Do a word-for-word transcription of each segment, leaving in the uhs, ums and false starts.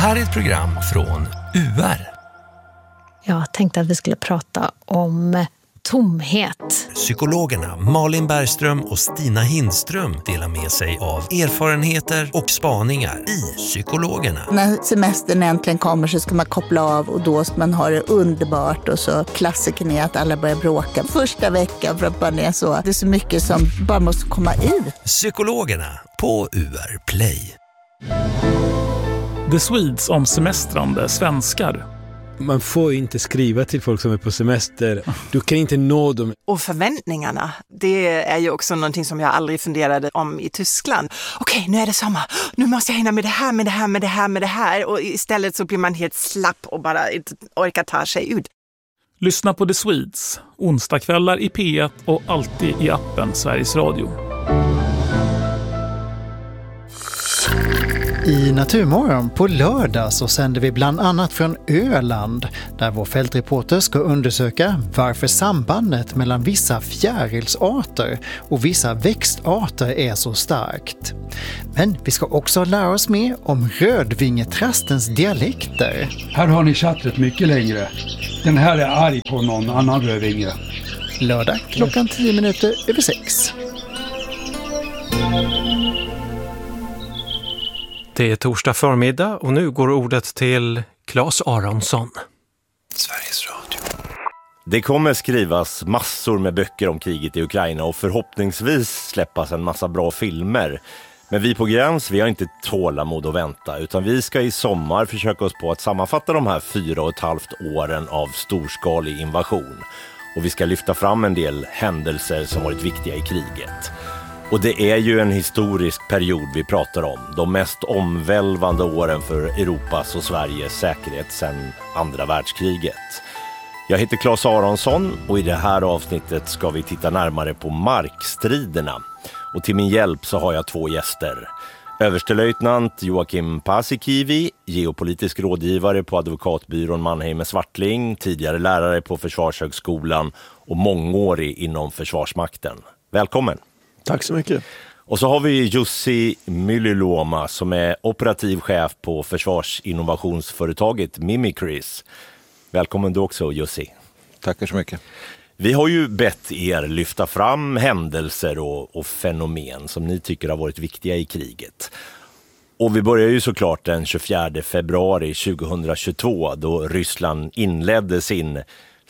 här är ett program från U R. Jag tänkte att vi skulle prata om tomhet. Psykologerna Malin Bergström och Stina Hindström delar med sig av erfarenheter och spaningar i Psykologerna. När semestern äntligen kommer så ska man koppla av och då ska man ha det underbart, och så klassiken är att alla börjar bråka första veckan för att man är så. Det är så mycket som bara måste komma ut. Psykologerna på U R Play. The Swedes om semestrande svenskar. Man får inte skriva till folk som är på semester. Du kan inte nå dem. Och förväntningarna, det är ju också någonting som jag aldrig funderade om i Tyskland. Okej, nu är det sommar. Nu måste jag hinna med det här, med det här, med det här, med det här. Och istället så blir man helt slapp och bara inte orkar ta sig ut. Lyssna på The Swedes, onsdagskvällar i P ett och alltid i appen Sveriges Radio. I Naturmorgon på lördag så sänder vi bland annat från Öland där vår fältreporter ska undersöka varför sambandet mellan vissa fjärilsarter och vissa växtarter är så starkt. Men vi ska också lära oss mer om rödvingetrastens dialekter. Här har ni chattret mycket längre. Den här är arg på någon annan rödvinge. Lördag klockan tio minuter över sex. Det är torsdag förmiddag och nu går ordet till Claes Aronsson. Sveriges Radio. Det kommer skrivas massor med böcker om kriget i Ukraina och förhoppningsvis släppas en massa bra filmer. Men vi på Gräns, vi har inte tålamod att vänta, utan vi ska i sommar försöka oss på att sammanfatta de här fyra och ett halvt åren av storskalig invasion. Och vi ska lyfta fram en del händelser som varit viktiga i kriget. Och det är ju en historisk period vi pratar om. De mest omvälvande åren för Europas och Sveriges säkerhet sedan andra världskriget. Jag heter Claes Aronsson och i det här avsnittet ska vi titta närmare på markstriderna. Och till min hjälp så har jag två gäster. Överstelöjtnant Joakim Paasikivi, geopolitisk rådgivare på advokatbyrån Mannheimer Swartling, tidigare lärare på Försvarshögskolan och mångårig inom Försvarsmakten. Välkommen! Tack så mycket. Och så har vi Jussi Myllyluoma som är operativ chef på försvarsinnovationsföretaget Mimikryss. Välkommen du också, Jussi. Tackar så mycket. Vi har ju bett er lyfta fram händelser och, och fenomen som ni tycker har varit viktiga i kriget. Och vi börjar ju såklart den tjugofjärde februari tjugohundratjugotvå då Ryssland inledde sin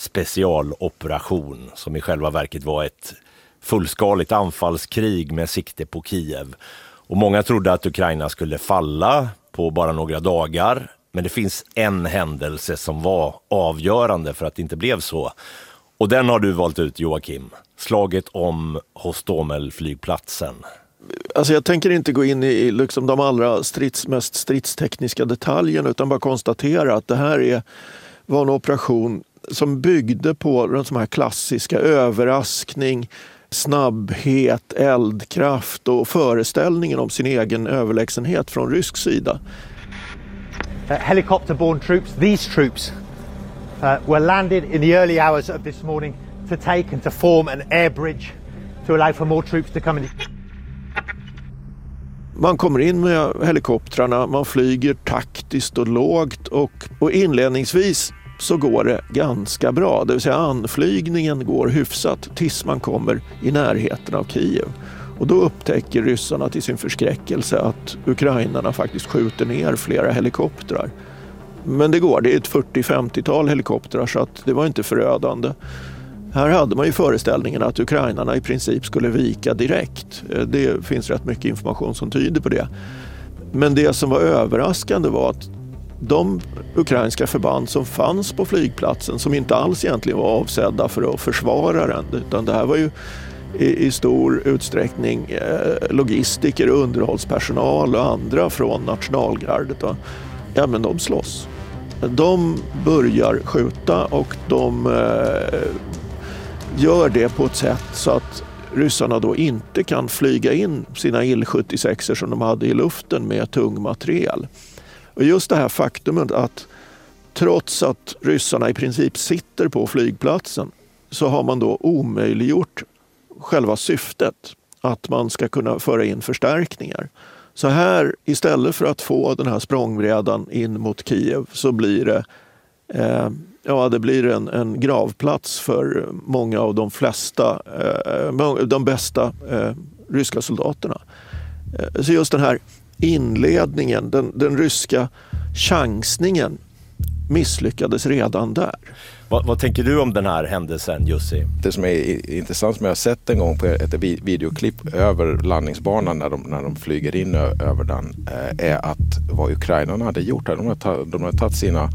specialoperation som i själva verket var ett fullskaligt anfallskrig med sikte på Kiev. Och många trodde att Ukraina skulle falla på bara några dagar. Men det finns en händelse som var avgörande för att det inte blev så. Och den har du valt ut, Joakim. Slaget om Hostomel-flygplatsen. Alltså jag tänker inte gå in i liksom de allra strids, mest stridstekniska detaljerna utan bara konstatera att det här är, var en operation som byggde på den här klassiska överraskning, snabbhet, eldkraft och föreställningen om sin egen överlägsenhet från rysk sida. Uh, helicopter-borne troops, these troops uh, were landed in the early hours of this morning to take and to form an air bridge to allow for more troops to come in. Man kommer in med helikoptrarna, man flyger taktiskt och lågt och, och inledningsvis så går det ganska bra. Det vill säga anflygningen går hyfsat tills man kommer i närheten av Kiev. Och då upptäcker ryssarna till sin förskräckelse att ukrainarna faktiskt skjuter ner flera helikoptrar. Men det går, det är ett fyrtio till femtiotal helikoptrar så att det var inte förödande. Här hade man ju föreställningen att ukrainarna i princip skulle vika direkt. Det finns rätt mycket information som tyder på det. Men det som var överraskande var att de ukrainska förband som fanns på flygplatsen, som inte alls egentligen var avsedda för att försvara den, utan det här var ju i, i stor utsträckning eh, logistiker, underhållspersonal och andra från nationalgardet. Va? Ja, men de slåss. De börjar skjuta och de eh, gör det på ett sätt så att ryssarna då inte kan flyga in sina Il sjuttiosex som de hade i luften med tung material. Och just det här faktumet att trots att ryssarna i princip sitter på flygplatsen så har man då omöjliggjort själva syftet att man ska kunna föra in förstärkningar. Så här, istället för att få den här språngbrädan in mot Kiev, så blir det, eh, ja, det blir en, en gravplats för många av de flesta, eh, de bästa eh, ryska soldaterna. Eh, så just den här inledningen, den, den ryska chansningen misslyckades redan där. Vad, vad tänker du om den här händelsen, Jussi? Det som är intressant, som jag har sett en gång på ett videoklipp över landningsbanan när de, när de flyger in över den, är att vad ukrainarna hade gjort. De har tagit, de har tagit sina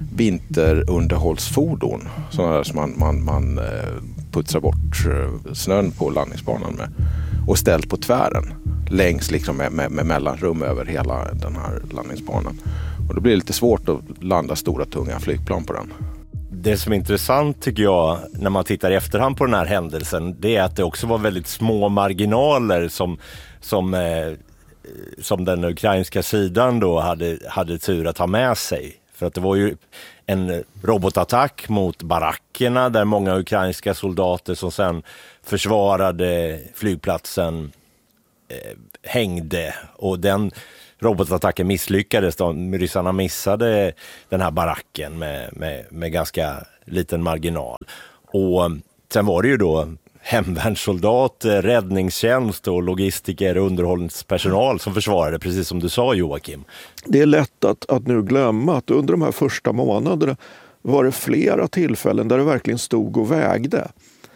vinterunderhållsfordon, sådana där som man, man, man putsar bort snön på landningsbanan med, och ställt på tvären längs liksom med, med, med mellanrum över hela den här landningsbanan. Och då blir det lite svårt att landa stora tunga flygplan på den. Det som är intressant tycker jag när man tittar i efterhand på den här händelsen, det är att det också var väldigt små marginaler som, som, eh, som den ukrainska sidan då hade, hade tur att ha med sig. För att det var ju en robotattack mot barackerna där många ukrainska soldater som sen försvarade flygplatsen eh, hängde, och den robotattacken misslyckades. De, ryssarna missade den här baracken med, med, med ganska liten marginal. Och sen var det ju då hemvärnssoldater, räddningstjänst och logistiker och underhållspersonal som försvarade, precis som du sa, Joakim. Det är lätt att, att nu glömma att under de här första månaderna var det flera tillfällen där det verkligen stod och vägde.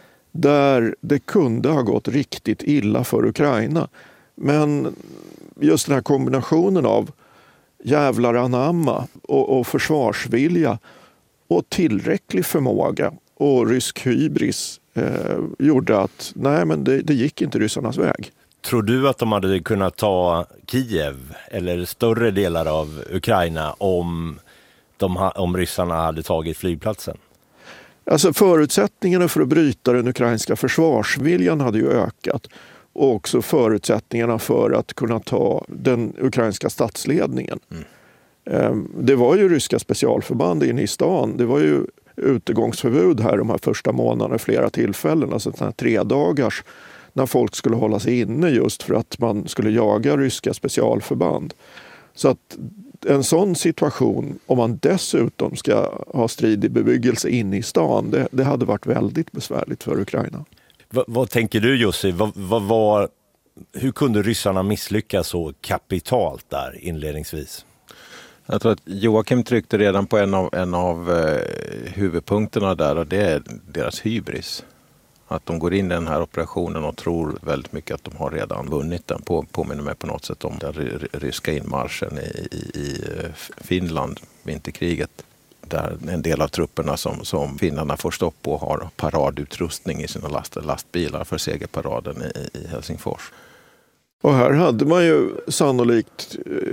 Där det kunde ha gått riktigt illa för Ukraina. Men just den här kombinationen av jävlar anamma och, och försvarsvilja och tillräcklig förmåga och rysk hybris eh, gjorde att nej, men det, det gick inte ryssarnas väg. Tror du att de hade kunnat ta Kiev eller större delar av Ukraina om, de, om ryssarna hade tagit flygplatsen? Alltså förutsättningarna för att bryta den ukrainska försvarsviljan hade ju ökat. Och också förutsättningarna för att kunna ta den ukrainska statsledningen. Mm. Det var ju ryska specialförband inne i stan. Det var ju utegångsförbud här de här första månaderna, flera tillfällen. Alltså sådana här tre dagars när folk skulle hålla sig inne just för att man skulle jaga ryska specialförband. Så att en sån situation, om man dessutom ska ha strid i bebyggelse inne i stan, det, det hade varit väldigt besvärligt för Ukraina. Vad, vad tänker du, Jussi? Vad, vad, vad, hur kunde ryssarna misslyckas så kapitalt där inledningsvis? Jag tror att Joakim tryckte redan på en av, en av eh, huvudpunkterna där, och det är deras hybris. Att de går in i den här operationen och tror väldigt mycket att de har redan vunnit den. På, påminner mig på något sätt om den ryska inmarschen i, i, i Finland, vinterkriget. Där en del av trupperna som, som finnarna får stopp på har paradutrustning i sina last, lastbilar för segerparaden i, i Helsingfors. Och här hade man ju sannolikt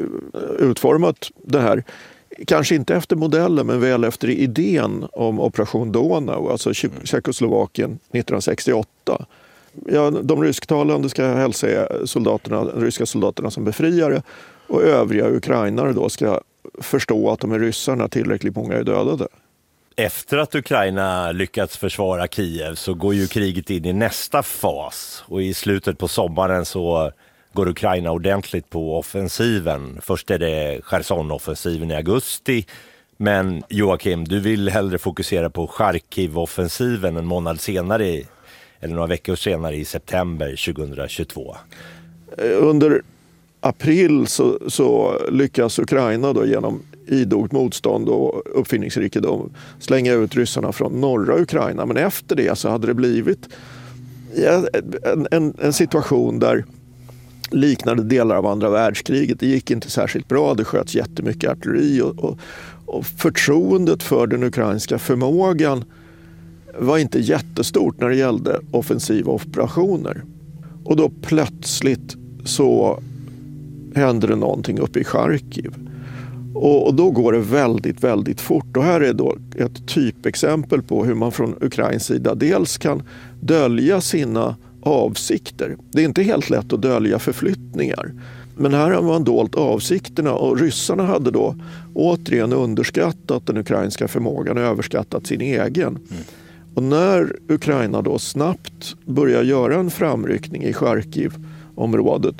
utformat det här, kanske inte efter modellen men väl efter idén om Operation Donau, alltså Tjeckoslovakien nittonhundrasextioåtta. Ja, de rysktalande ska hälsa soldaterna, ryska soldaterna som befriare, och övriga ukrainare då ska förstå att de är ryssar när tillräckligt många är dödade. Efter att Ukraina lyckats försvara Kiev så går ju kriget in i nästa fas, och i slutet på sommaren så går Ukraina ordentligt på offensiven. Först är det Cherson-offensiven i augusti, men Joakim, du vill hellre fokusera på Charkiv-offensiven en månad senare, eller några veckor senare i september tjugohundratjugotvå. Under april så, så lyckas Ukraina då genom idogt motstånd och uppfinningsrikedom slänga ut ryssarna från norra Ukraina. Men efter det så hade det blivit ja, en, en, en situation där liknande delar av andra världskriget. Det gick inte särskilt bra, det sköts jättemycket artilleri och, och, och förtroendet för den ukrainska förmågan var inte jättestort när det gällde offensiva operationer. Och då plötsligt så händer det någonting uppe i Charkiv. Och, och då går det väldigt, väldigt fort. Och här är då ett typexempel på hur man från Ukrains sida dels kan dölja sina avsikter. Det är inte helt lätt att dölja förflyttningar. Men här har man dolt avsikterna, och ryssarna hade då återigen underskattat den ukrainska förmågan och överskattat sin egen. Mm. Och när Ukraina då snabbt börjar göra en framryckning i Charkiv-området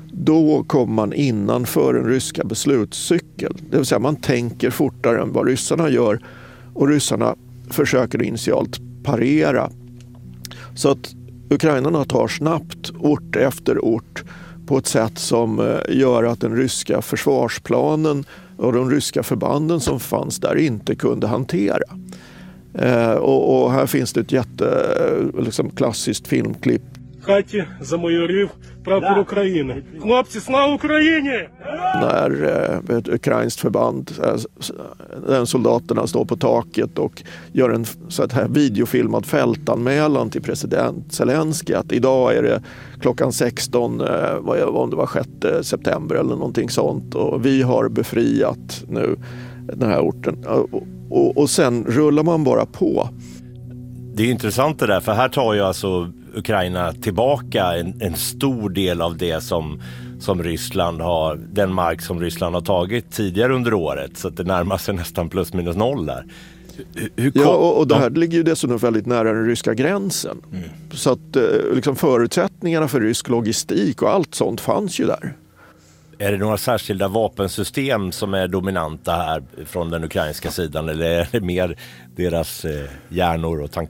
då kommer man innanför den ryska beslutscykeln. Det vill säga man tänker fortare än vad ryssarna gör och ryssarna försöker initialt parera. Så att ukrainarna tar snabbt ort efter ort på ett sätt som gör att den ryska försvarsplanen och de ryska förbanden som fanns där inte kunde hantera. Eh, och, och här finns det ett jätte liksom, klassiskt filmklipp. Хаті замайорів прапор України. Хлопці, слава Україні! När eh, ett ukrainskt förband, eh, den soldaterna står på taket och gör en så här videofilmad fältanmälan till president Zelensky att idag är det klockan sexton, eh, vad om det var sjätte september eller någonting sånt, och vi har befriat nu den här orten. Och, och, och sen rullar man bara på. Det är intressant det där, för här tar ju alltså Ukraina tillbaka en, en stor del av det som, som Ryssland har, den mark som Ryssland har tagit tidigare under året, så att det närmar sig nästan plus minus noll där. Hur, hur kom... Ja, och, och det här ligger ju dessutom väldigt nära den ryska gränsen. Mm. Så att liksom förutsättningarna för rysk logistik och allt sånt fanns ju där. Är det några särskilda vapensystem som är dominanta här från den ukrainska sidan, eller är det mer deras eh, hjärnor och tankar?